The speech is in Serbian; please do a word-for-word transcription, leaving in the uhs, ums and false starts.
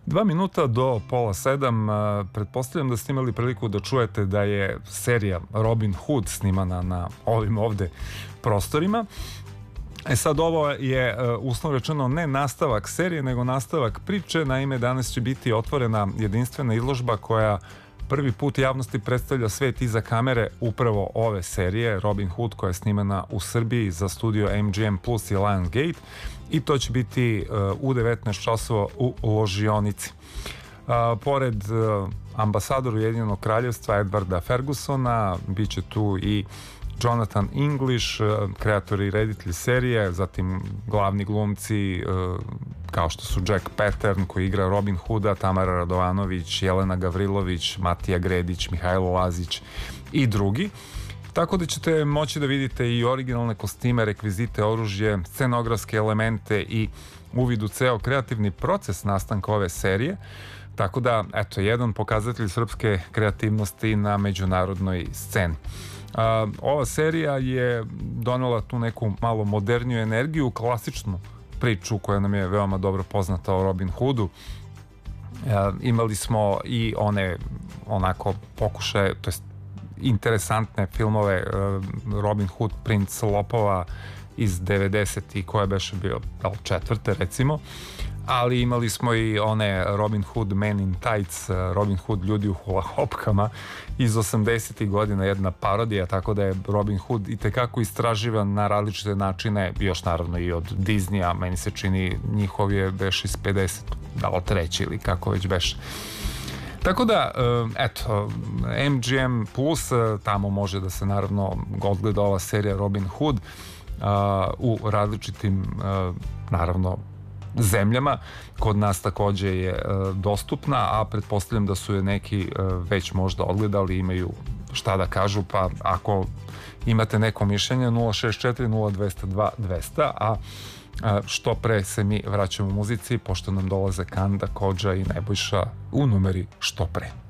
Dva minuta do pola sedam, pretpostavljam da ste imali priliku da čujete da je serija Robin Hood snimana na ovim ovde prostorima. E sad, ovo je uslovno rečeno ne nastavak serije, nego nastavak priče. Naime, danas će biti otvorena jedinstvena izložba koja prvi put javnosti predstavlja svet iza kamere upravo ove serije Robin Hood, koja je snimana u Srbiji za studio M G M Plus i Lionsgate, i to će biti uh, u devetnaest časova u ložionici. Uh, pored uh, ambasadora Ujedinjenog kraljevstva Edwarda Fergusona bit će tu i Jonathan English, uh, kreator i reditelj serije, zatim glavni glumci uh, kao što su Jack Pattern koji igra Robin Hooda, Tamara Radovanović, Jelena Gavrilović, Matija Gredić, Mihajlo Lazić i drugi. Tako da ćete moći da vidite i originalne kostime, rekvizite, oružje, scenografske elemente i uvid u ceo kreativni proces nastanka ove serije. Tako da, eto, jedan pokazatelj srpske kreativnosti na međunarodnoj sceni. A, ova serija je donela tu neku malo moderniju energiju, klasičnu priču koja nam je veoma dobro poznata o Robin Hoodu. A, imali smo i one onako pokušaje, to jest interesantne filmove, Robin Hood, Princ lopova iz devedesetih, koja beše bio četvrte recimo, ali imali smo i one Robin Hood Men in Tights, Robin Hood ljudi u hula-hopkama iz osamdesetih godina, jedna parodija, tako da je Robin Hood i tekako istraživan na različite načine, još naravno i od Disneya, meni se čini njihov je beš iz pedeset, da li treći ili kako već beš. Tako da, eto, M G M Plus, tamo može da se naravno odgleda ova serija Robin Hood u različitim, naravno, zemljama. Kod nas takođe je dostupna, a pretpostavljam da su je neki već možda odgledali, imaju šta da kažu, pa ako imate neko mišljenje, nula šest četiri nula dva nula dva dvesta, a što pre se mi vraćamo u muzici, pošto nam dolaze Kanda, Kodža i Nebojša u numeri Što pre.